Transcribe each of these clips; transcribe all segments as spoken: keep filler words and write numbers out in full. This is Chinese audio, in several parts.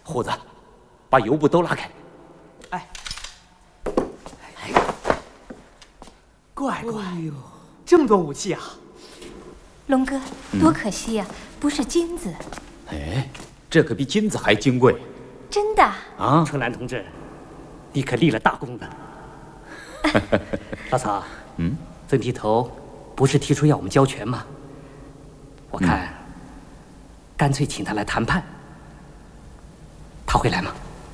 虎子，把油布都拉开。 哎，乖乖，哎呦，这么多武器啊！ 龙哥，多可惜呀、啊，不是金子。 哎，这可比金子还金贵。 真的啊， 春兰同志，你可立了大功了。老曹， 嗯， 曾剃头不是提出要我们交权吗？我看，嗯、干脆请他来谈判。他会来吗？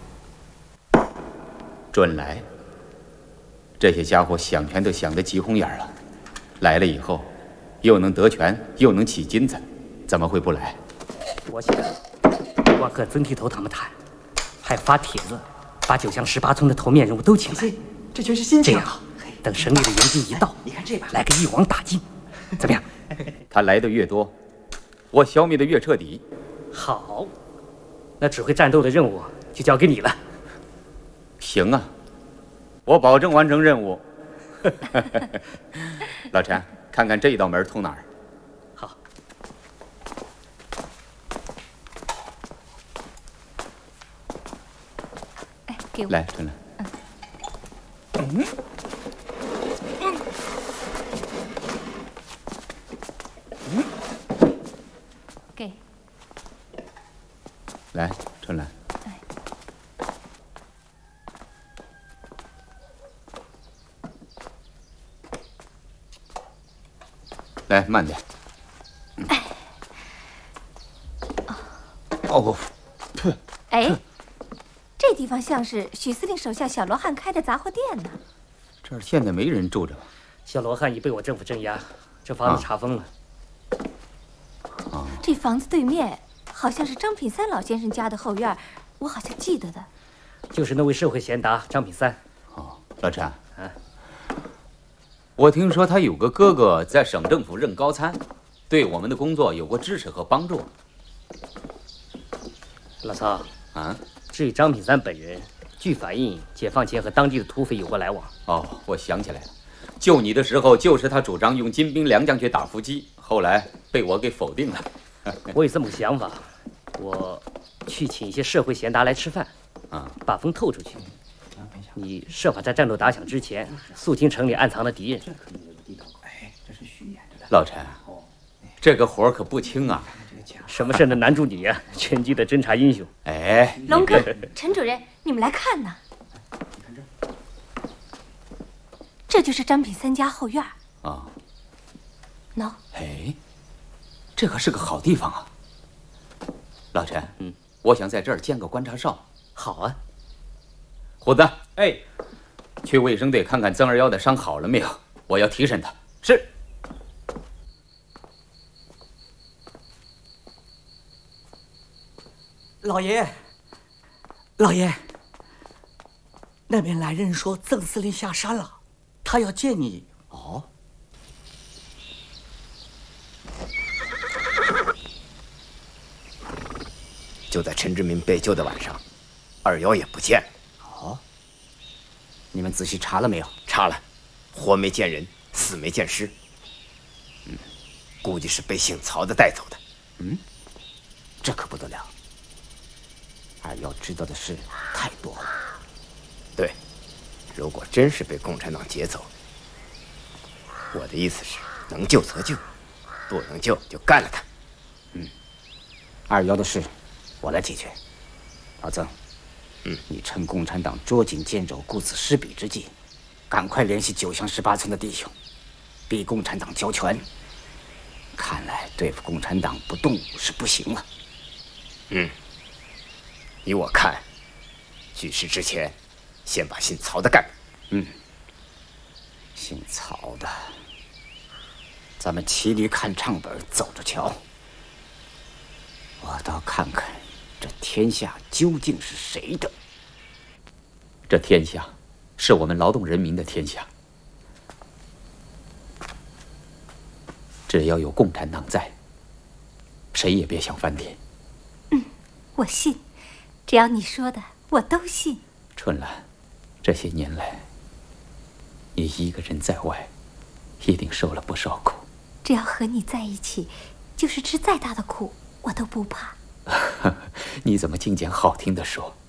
准来。这些家伙想权都想得急红眼了，来了以后，又能得权，又能起金子，怎么会不来？ 我想，我和曾剃头他们谈，还发帖子，把九乡十八村的头面人物都请来。 这全是新这样，等省里的援军一到， 你看这把， 来个一网打尽，怎么样？ 他来的越多，我消灭的越彻底。 好，那指挥战斗的任务就交给你了。 行啊，我保证完成任务。老陈，看看这一道门通哪儿？ 好。 哎，给我。 来，春兰。嗯。嗯。嗯。 给。 来，春兰。 哎。 来，慢点。 哎。 哦。噗。 哎。这地方像是许司令手下小罗汉开的杂货店呢。 这儿现在没人住着吧？ 小罗汉已被我政府镇压，这房子查封了。 啊。 这房子对面好像是张品三老先生家的后院，我好像记得的。 就是那位社会贤达张品三。 哦，老陈。 啊。 我听说他有个哥哥在省政府任高参，对我们的工作有过支持和帮助。 老曹啊。 至于张品三本人，据反映，解放前和当地的土匪有过来往。 哦，我想起来了，救你的时候，就是他主张用金兵良将去打伏击，后来被我给否定了。 我有这么个想法，我去请一些社会贤达来吃饭， 啊， 把风透出去。你设法在战斗打响之前，肃清城里暗藏的敌人。 哎，这是虚演着的。 老陈，这个活可不轻啊。 什么事能难住你呀、啊？全局的侦察英雄。 哎， 龙哥、陈主任，你们来看呐。 你看这， 这就是张品三家后院。 啊。 喏。 哎，这可是个好地方啊。老陈， 嗯， 我想在这儿建个观察哨。 好啊。 虎子， 哎， 去卫生队看看曾二幺的伤好了没有？我要提审他。 是。 老爷，老爷，那边来人说曾司令下山了，他要见你。 哦。 就在陈志民被救的晚上，二幺也不见了。 哦，你们仔细查了没有？ 查了，活没见人，死没见尸。嗯，估计是被姓曹的带走的。 嗯，这可不得了。二幺知道的事太多了。 对，如果真是被共产党劫走，我的意思是，能救则救，不能救就干了他。 嗯，二幺的事我来解决。老曾， 嗯， 你趁共产党捉襟见肘、顾此失彼之际，赶快联系九乡十八村的弟兄，逼共产党交权。看来对付共产党不动武是不行了。 嗯。依我看，举事之前，先把姓曹的干了。 嗯，姓曹的，咱们骑驴看唱本，走着瞧。我倒看看，这天下究竟是谁的？ 这天下，是我们劳动人民的天下。只要有共产党在，谁也别想翻天。 嗯，我信。只要你说的，我都信。 春兰，这些年来，你一个人在外，一定受了不少苦。 只要和你在一起，就是吃再大的苦，我都不怕。 你怎么净捡好听的说？